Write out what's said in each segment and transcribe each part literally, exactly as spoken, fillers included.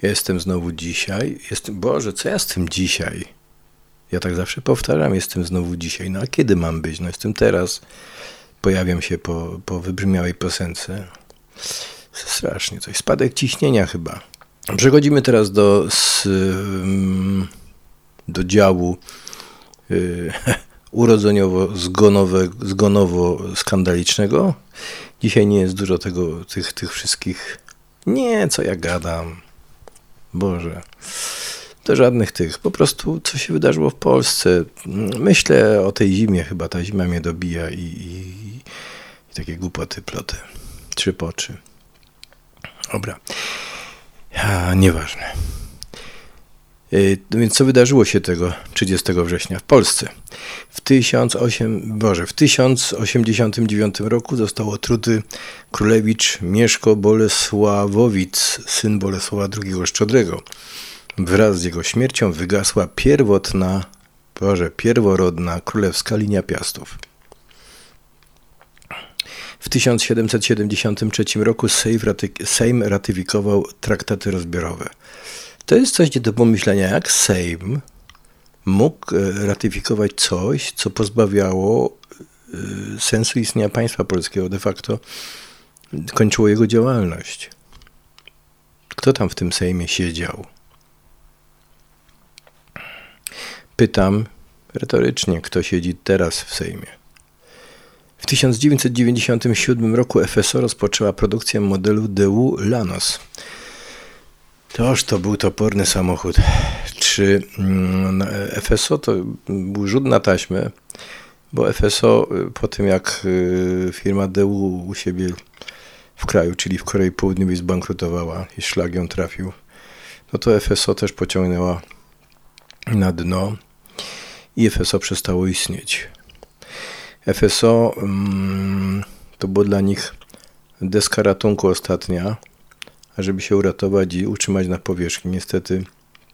Jestem znowu dzisiaj. Jestem, Boże, co ja z tym dzisiaj? Ja tak zawsze powtarzam, jestem znowu dzisiaj. No a kiedy mam być? No jestem teraz. Pojawiam się po, po wybrzmiałej piosence. Strasznie coś. Spadek ciśnienia chyba. Przechodzimy teraz do, z, do działu yy, urodzeniowo-zgonowo-skandalicznego. Dzisiaj nie jest dużo tego, tych, tych wszystkich. Nie, co ja gadam. Boże. To żadnych tych. Po prostu co się wydarzyło w Polsce. Myślę o tej zimie chyba. Ta zima mnie dobija i, i, i takie głupoty, ploty. Trzy po trzy. Dobra. A, nieważne. Yy, więc co wydarzyło się tego trzydziestego września w Polsce? W, tysiąc osiem, Boże, w tysiąc osiemdziesiątym dziewiątym roku został otruty królewicz Mieszko Bolesławowic, syn Bolesława drugiego Szczodrego. Wraz z jego śmiercią wygasła pierwotna, Boże, pierworodna królewska linia Piastów. W tysiąc siedemset siedemdziesiątym trzecim roku Sejm ratyfikował traktaty rozbiorowe. To jest coś nie do pomyślenia, jak Sejm mógł ratyfikować coś, co pozbawiało sensu istnienia państwa polskiego, de facto kończyło jego działalność. Kto tam w tym Sejmie siedział? Pytam retorycznie, kto siedzi teraz w Sejmie. W tysiąc dziewięćset dziewięćdziesiątym siódmym roku F S O rozpoczęła produkcję modelu D U Lanos. Toż to był toporny samochód. Czy F S O to był rzut na taśmę, bo F S O po tym jak firma D U u siebie w kraju, czyli w Korei Południowej zbankrutowała i szlag ją trafił, no to F S O też pociągnęła na dno i F S O przestało istnieć. F S O mm, to było dla nich deska ratunku ostatnia, ażeby się uratować i utrzymać na powierzchni. Niestety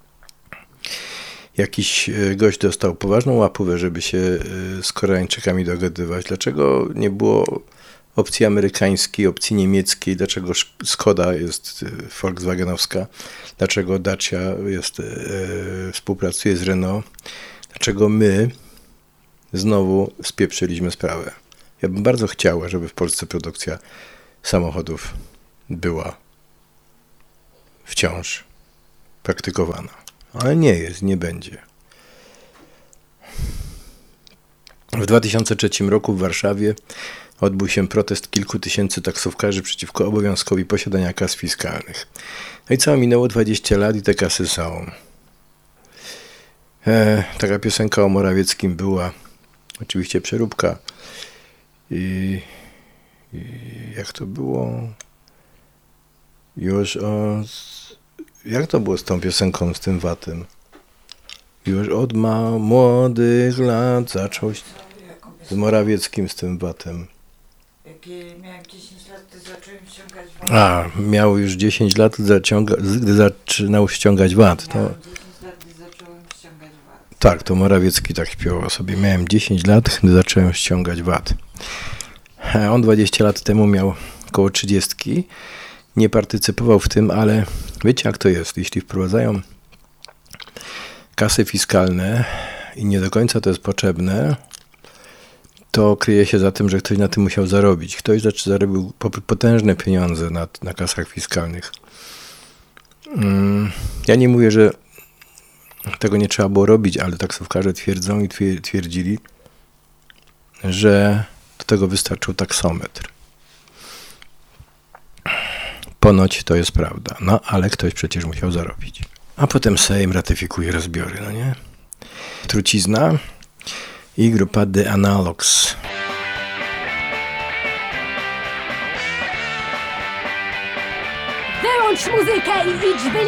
jakiś gość dostał poważną łapówę, żeby się z Koreańczykami dogadywać. Dlaczego nie było opcji amerykańskiej, opcji niemieckiej? Dlaczego Skoda jest volkswagenowska? Dlaczego Dacia jest, e, współpracuje z Renault? Dlaczego my znowu spieprzyliśmy sprawę? Ja bym bardzo chciał, żeby w Polsce produkcja samochodów była wciąż praktykowana. Ale nie jest, nie będzie. W dwa tysiące trzecim roku w Warszawie odbył się protest kilku tysięcy taksówkarzy przeciwko obowiązkowi posiadania kas fiskalnych. No i co, minęło dwadzieścia lat i te kasy są. E, taka piosenka o Morawieckim była, oczywiście przeróbka. I, i jak to było? Już o... Jak to było z tą piosenką, z tym watem? Już od ma młodych lat zaczął z Morawieckim, z tym watem. Jak miałem dziesięć lat, to zacząłem ściągać wat. A, miał już dziesięć lat, zaciąga, gdy zaczynał ściągać wat. To... Miałem dziesięć lat, gdy zacząłem ściągać wat. Tak, to Morawiecki tak śpiewał sobie. Miałem dziesięć lat, gdy zacząłem ściągać wat. A on dwadzieścia lat temu miał około trzydziestki. Nie partycypował w tym, ale wiecie jak to jest, jeśli wprowadzają kasy fiskalne i nie do końca to jest potrzebne, to kryje się za tym, że ktoś na tym musiał zarobić. Ktoś zarobił potężne pieniądze na, na kasach fiskalnych. Ja nie mówię, że tego nie trzeba było robić, ale taksówkarze twierdzą i twierdzili, że do tego wystarczył taksometr. Ponoć to jest prawda. No, ale ktoś przecież musiał zarobić. A potem Sejm ratyfikuje rozbiory, no nie? Trucizna i grupa The Analogs. Wyłącz muzykę i idź wyli...